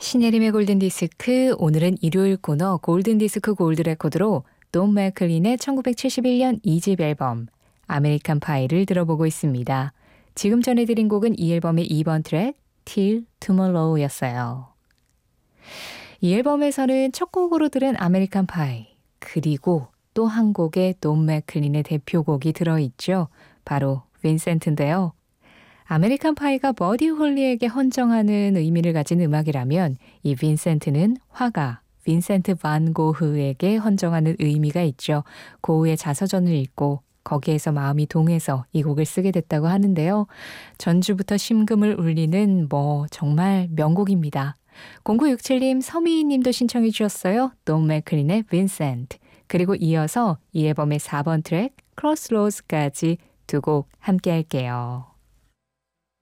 신혜림의 골든디스크, 오늘은 일요일 코너 골든디스크 골드레코드로 돈 맥클린의 1971년 2집 앨범 아메리칸 파이를 들어보고 있습니다. 지금 전해드린 곡은 이 앨범의 2번 트랙 Till Tomorrow였어요. 이 앨범에서는 첫 곡으로 들은 아메리칸 파이, 그리고 또 한 곡의 돈 맥클린의 대표곡이 들어있죠. 바로 빈센트인데요. 아메리칸 파이가 버디 홀리에게 헌정하는 의미를 가진 음악이라면 이 빈센트는 화가 빈센트 반 고흐에게 헌정하는 의미가 있죠. 고흐의 자서전을 읽고 거기에서 마음이 동해서 이 곡을 쓰게 됐다고 하는데요. 전주부터 심금을 울리는 정말 명곡입니다. 0967님, 서미희님도 신청해 주셨어요. 돈 맥클린의 빈센트, 그리고 이어서 이 앨범의 4번 트랙 크로스로드까지 두 곡 함께 할게요.